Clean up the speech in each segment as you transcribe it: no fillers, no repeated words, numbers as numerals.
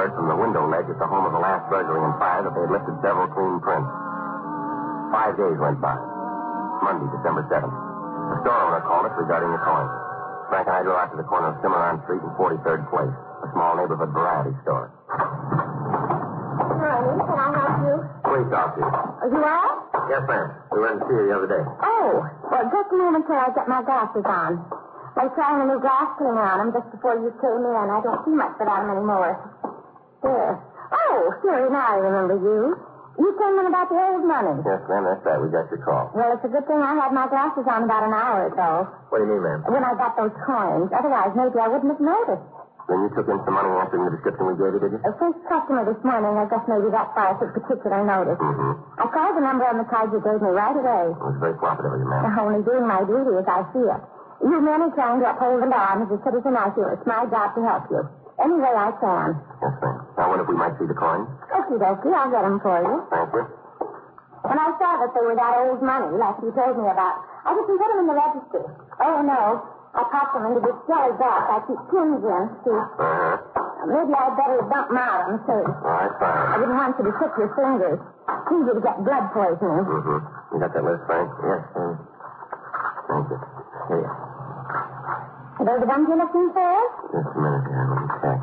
word from the window ledge at the home of the last burglary and fire that they had lifted several clean prints. 5 days went by. Monday, December 7th. The store owner called us regarding the coin. Frank and I drove out to the corner of Cimarron Street and 43rd Place, a small neighborhood variety store. Honey, can I help you? Police officer. Are you out? Yes, ma'am. We went to see you the other day. Oh, well, just a moment till I get my glasses on. I was trying a new glass cleaner on them just before you came in. I don't see much without them anymore. There. Oh, Fury, now I remember you. You came in about the old money. Yes, ma'am, that's right. We got your call. Well, it's a good thing I had my glasses on about an hour ago. What do you mean, ma'am? When I got those coins. Otherwise, maybe I wouldn't have noticed. Then you took in some money answering the description we gave you, did you? The first customer this morning, I guess maybe that's why I took particular notice. Mm-hmm. I called the number on the card you gave me right away. It was very cooperative of you, ma'am. I'm only doing my duty as I see it. You men are trying to uphold the law, and as a citizen, I feel it's my job to help you. Any way I can. Yes, ma'am. Now, when if we might see the coin? Okie dokie, I'll get them for you. Thank you. When I saw that they were that old money, like you told me about, I didn't put them in the register. Oh, no. I popped them into this jelly box I keep pins in, see. Uh-huh. Maybe I'd better dump them out on the safe. All right, fine. I didn't want you to prick your fingers. It's easy to get blood poisoning. Mm-hmm. You got that list, Frank? Yes, sir. Thank you. Here. Are those the ones you're looking for? Just a minute here. Let me check.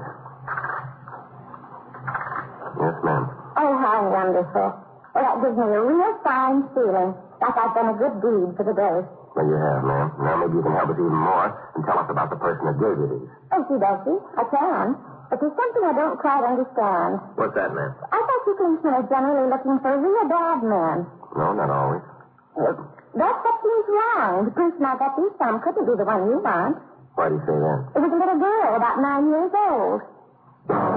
Yes, ma'am. Oh, how wonderful. Well, that gives me a real fine feeling, like I've done a good deed for the day. Well, you have, ma'am. Now maybe you can help us even more and tell us about the person that gave you these. Okie dokie, I can. But there's something I don't quite understand. What's that, ma'am? I thought you policemen are generally looking for real bad men. No, not always. That's what seems wrong. The person I got these from couldn't be the one you want. Why do you say that? It was a little girl about 9 years old.